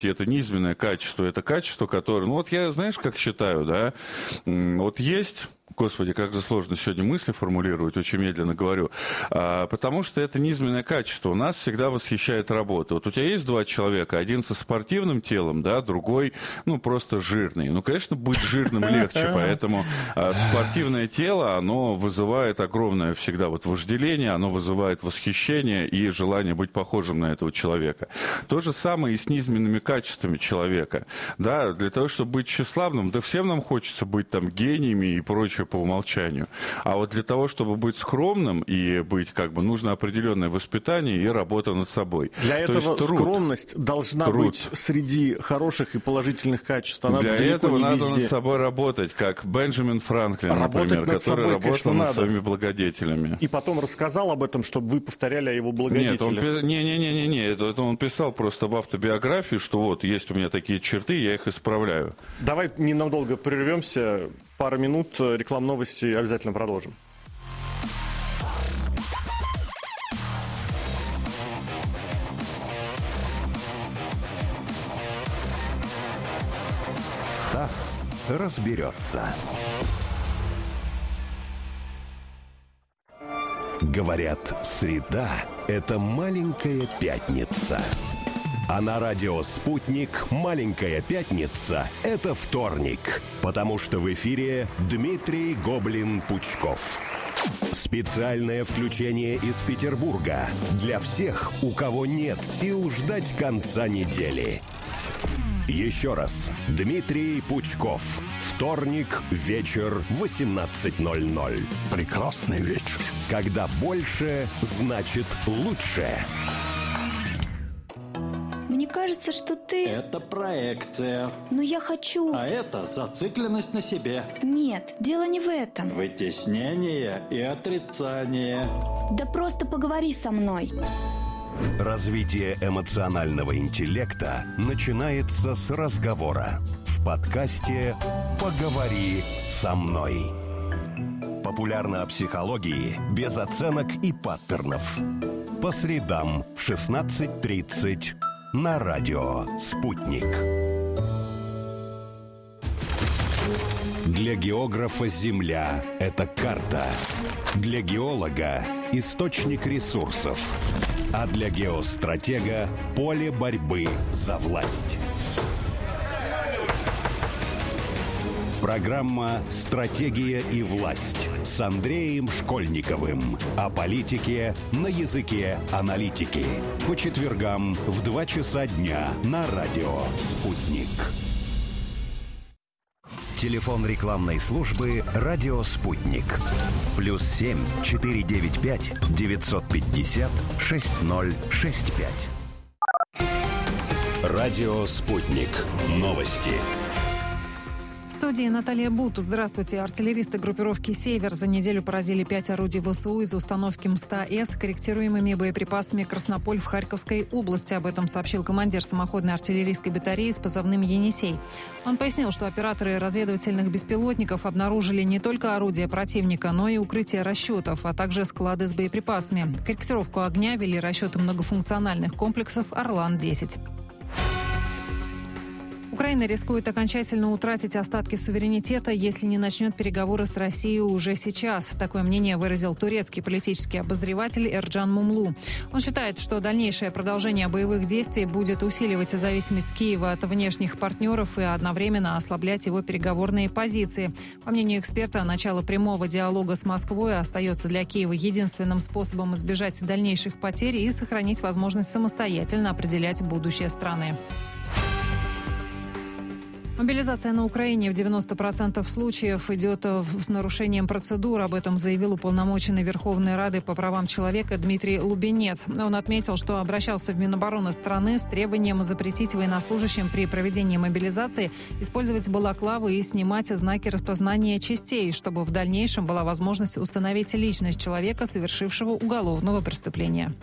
Это низменное качество, это качество, которое... Ну, вот я, знаешь, как считаю, да, вот есть... Господи, как же сложно сегодня мысли формулировать, очень медленно говорю. Потому что это низменное качество. У нас всегда восхищает работа. Вот у тебя есть два человека, один со спортивным телом, да, другой, ну, просто жирный. Ну, конечно, быть жирным легче, поэтому спортивное тело, оно вызывает огромное всегда вот вожделение, оно вызывает восхищение и желание быть похожим на этого человека. То же самое и с низменными качествами человека. Да, для того, чтобы быть тщеславным, да всем нам хочется быть там гениями и прочее по умолчанию. А вот для того, чтобы быть скромным и быть, как бы, нужно определенное воспитание и работа над собой. Для этого скромность должна быть среди хороших и положительных качеств. Она для этого надо над собой работать, как Бенджамин Франклин, например, который работал над своими благодетелями. И потом рассказал об этом, чтобы вы повторяли о его благодетелях. Нет, это он писал просто в автобиографии, что вот есть у меня такие черты, я их исправляю. Давай ненадолго прервемся. Пару минут, реклам новости, обязательно продолжим. Стас разберется. Говорят, среда – это маленькая пятница. А на радио «Спутник» маленькая пятница – это вторник, потому что в эфире Дмитрий Гоблин-Пучков. Специальное включение из Петербурга для всех, у кого нет сил ждать конца недели. Еще раз. Дмитрий Пучков. Вторник, вечер, 18:00. Прекрасный вечер. Когда больше, значит лучше. Мне кажется, что ты... Это проекция. Но я хочу... А это зацикленность на себе. Нет, дело не в этом. Вытеснение и отрицание. Да просто поговори со мной. Развитие эмоционального интеллекта начинается с разговора. В подкасте «Поговори со мной». Популярно о психологии, без оценок и паттернов. По средам в 16:30 на радио «Спутник». Для географа Земля – это карта. Для геолога – источник ресурсов. А для геостратега – поле борьбы за власть. Программа «Стратегия и власть» с Андреем Школьниковым. О политике на языке аналитики. По четвергам в 2 часа дня на радио «Спутник». Телефон рекламной службы «Радио Спутник». +7 495 950 6065. Радио Спутник. Новости. В студии Наталья Бут. Здравствуйте. Артиллеристы группировки «Север» за неделю поразили 5 орудий ВСУ из установки МСТА-С корректируемыми боеприпасами «Краснополь» в Харьковской области. Об этом сообщил командир самоходной артиллерийской батареи с позывным «Енисей». Он пояснил, что операторы разведывательных беспилотников обнаружили не только орудия противника, но и укрытия расчетов, а также склады с боеприпасами. Корректировку огня вели расчеты многофункциональных комплексов «Орлан-10». Украина рискует окончательно утратить остатки суверенитета, если не начнет переговоры с Россией уже сейчас. Такое мнение выразил турецкий политический обозреватель Эрджан Мумлу. Он считает, что дальнейшее продолжение боевых действий будет усиливать зависимость Киева от внешних партнеров и одновременно ослаблять его переговорные позиции. По мнению эксперта, начало прямого диалога с Москвой остается для Киева единственным способом избежать дальнейших потерь и сохранить возможность самостоятельно определять будущее страны. Мобилизация на Украине в 90% случаев идет с нарушением процедур. Об этом заявил уполномоченный Верховной Рады по правам человека Дмитрий Лубенец. Он отметил, что обращался в Минобороны страны с требованием запретить военнослужащим при проведении мобилизации использовать балаклавы и снимать знаки распознания частей, чтобы в дальнейшем была возможность установить личность человека, совершившего уголовного преступления.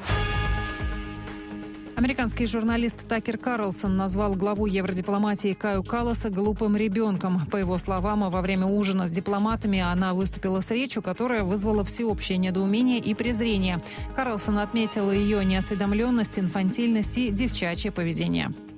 Американский журналист Такер Карлсон назвал главу евродипломатии Каю Калласа глупым ребенком. По его словам, во время ужина с дипломатами она выступила с речью, которая вызвала всеобщее недоумение и презрение. Карлсон отметил ее неосведомленность, инфантильность и девчачье поведение.